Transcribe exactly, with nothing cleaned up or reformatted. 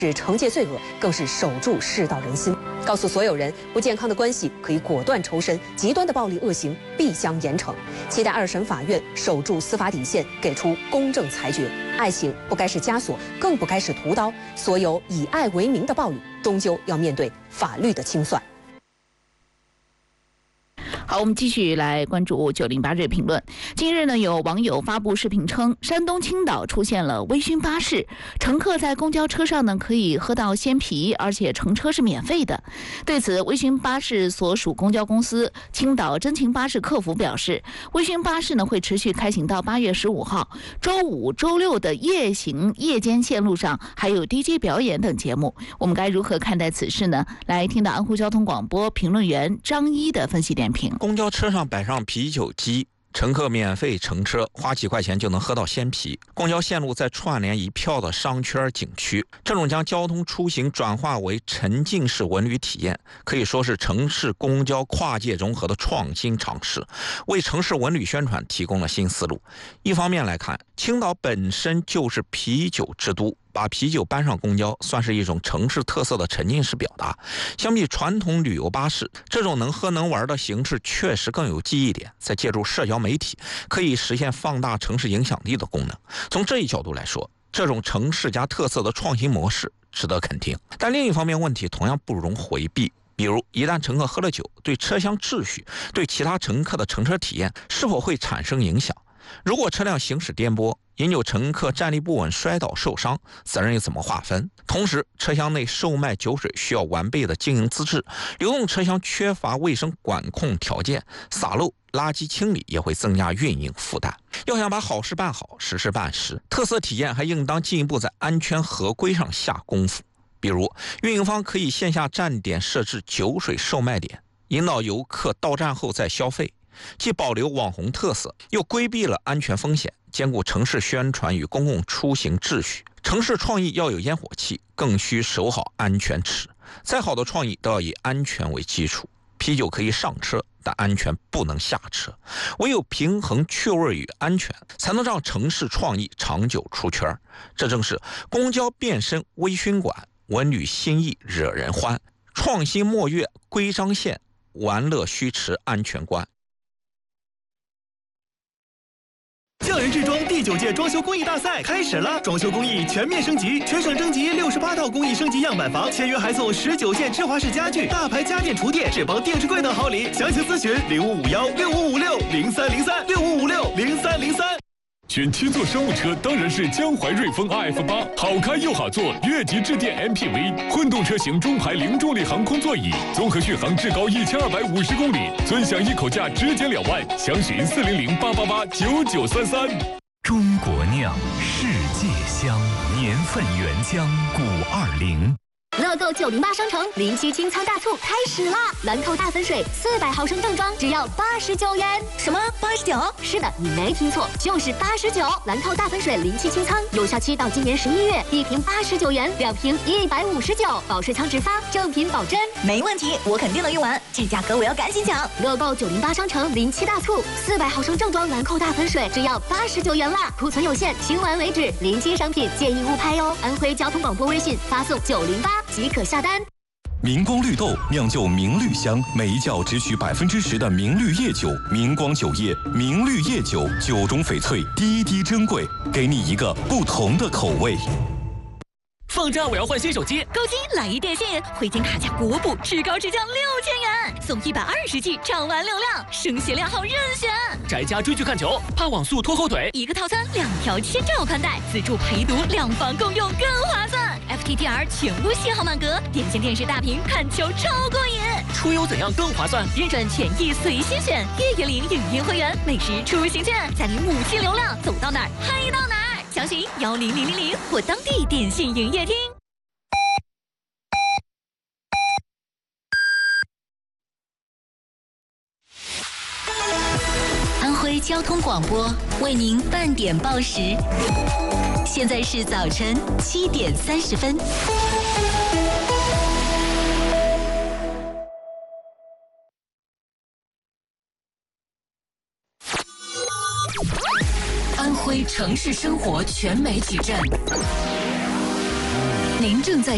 是惩戒罪恶，更是守住世道人心，告诉所有人，不健康的关系可以果断抽身，极端的暴力恶行必将严惩。期待二审法院守住司法底线，给出公正裁决。爱情不该是枷锁，更不该是屠刀。所有以爱为名的暴力，终究要面对法律的清算。 好，我们继续来关注九零八日评论。近日呢，有网友发布视频称，山东青岛出现了微醺巴士，乘客在公交车上呢可以喝到鲜啤，而且乘车是免费的。对此，微醺巴士所属公交公司青岛真情巴士客服表示，微醺巴士呢会持续开行到八月十五号，周五、周六的夜行夜间线路上还有 D J 表演等节目。我们该如何看待此事呢？来听到安徽交通广播评论员张一的分析点评。 公交车上摆上啤酒机，乘客免费乘车，花几块钱就能喝到鲜啤。公交线路再串联一票的商圈景区，这种将交通出行转化为沉浸式文旅体验，可以说是城市公交跨界融合的创新尝试，为城市文旅宣传提供了新思路。一方面来看，青岛本身就是啤酒之都，把啤酒搬上公交算是一种城市特色的沉浸式表达。相比传统旅游巴士，这种能喝能玩的形式确实更有记忆点，再借助社交媒体可以实现放大城市影响力的功能。从这一角度来说，这种城市加特色的创新模式值得肯定。但另一方面，问题同样不容回避，比如一旦乘客喝了酒，对车厢秩序、对其他乘客的乘车体验是否会产生影响？如果车辆行驶颠簸，引有乘客站立不稳摔倒受伤，责任又怎么划分？同时，车厢内售卖酒水需要完备的经营资质，流动车厢缺乏卫生管控条件，洒漏、垃圾清理也会增加运营负担。要想把好事办好，实事办实，特色体验还应当进一步在安全合规上下功夫。比如，运营方可以线下站点设置酒水售卖点，引导游客到站后再消费，既保留网红特色，又规避了安全风险，兼顾城市宣传与公共出行秩序。城市创意要有烟火气，更需守好安全尺。再好的创意都要以安全为基础。啤酒可以上车，但安全不能下车。唯有平衡趣味与安全，才能让城市创意长久出圈。这正是公交变身微醺馆，文旅新意惹人欢。创新莫越规章线，玩乐须持安全关。 匠人制装第九届装修工艺大赛开始了，装修工艺全面升级，全省征集六十八套工艺升级样板房，签约还送十九件芝华士家具、大牌家电厨电、智邦电视柜等好礼。详情咨询零五五幺六五五六零三零三六五五六零三零三。 选七座商务车当然是江淮瑞风 R F 八， 好开又好坐，越级致电 M P V， 混动车型中排零重力航空座椅，综合续航至高一千二百五十公里，尊享一口价直减两万，详询四零零八八八九九三三。 中国酿，世界香，年份原浆五二零。 乐购九零八商城临期清仓大促开始啦！兰蔻大粉水四百毫升正装只要八十九元。什么八十九？是的，你没听错，就是八十九。兰蔻大粉水临期清仓，有效期到今年十一月，一瓶八十九元，两瓶一百五十九，保税仓直发，正品保真。没问题，我肯定能用完，这价格我要赶紧抢！乐购九零八商城临期大促，四百毫升正装兰蔻大粉水只要八十九元啦，库存有限，清完为止，临期商品建议勿拍哦。安徽交通广播微信发送九零八。即可下单。 明光绿豆酿就明绿香，每一窖只取百分之十的明绿叶酒。明光酒业，明绿叶酒，酒中翡翠，滴滴珍贵，给你一个不同的口味。 放假我要换新手机， 购机来一电信，回金卡价国补，至高至降六千元，送一百二十 G 畅玩流量，升血量号任选。 宅家追剧看球，怕网速拖后腿， 一个套餐两条千兆宽带，自助陪读，两房共用更划算。F T T R 全屋信号满格，点线电视大屏看球超过瘾。 出游怎样更划算？ 认准权益随心选，月月领影音会员，美食出行券，在你母亲流量，走到哪儿嗨到哪儿。详询幺零零零零或当地电信营业厅。安徽交通广播为您半点报时，现在是早晨七点三十分。安徽城市生活全媒体站，您正在